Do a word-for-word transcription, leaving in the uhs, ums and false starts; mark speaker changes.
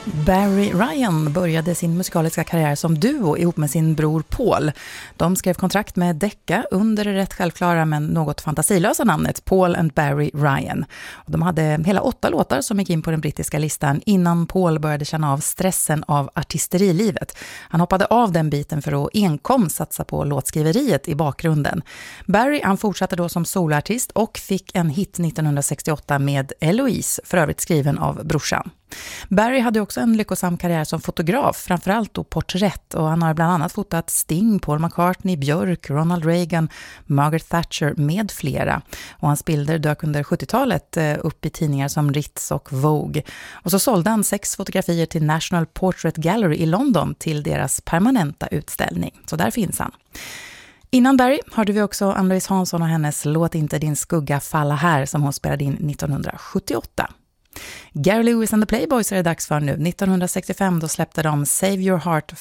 Speaker 1: Barry Ryan började sin musikaliska karriär som duo ihop med sin bror Paul. De skrev kontrakt med Decca under det rätt självklara men något fantasilösa namnet Paul and Barry Ryan. De hade hela åtta låtar som gick in på den brittiska listan innan Paul började känna av stressen av artisterilivet. Han hoppade av den biten för att enkom satsa på låtskriveriet i bakgrunden. Barry han fortsatte då som soloartist och fick en hit nittonhundrasextioåtta med Eloise, för övrigt skriven av brorsan. Barry hade också en lyckosam karriär som fotograf, framförallt då porträtt, och han har bland annat fotat Sting, Paul McCartney, Björk, Ronald Reagan, Margaret Thatcher med flera. Och hans bilder dök under sjuttiotalet upp i tidningar som Ritz och Vogue. Och så sålde han sex fotografier till National Portrait Gallery i London till deras permanenta utställning. Så där finns han. Innan Barry hörde vi också Ann-Louise Hansson och hennes Låt inte din skugga falla här som hon spelade in nittonhundrasjuttioåtta. Gary Lewis and the Playboys är det dags för nu. nittonhundrasextiofem då släppte de Save Your Heart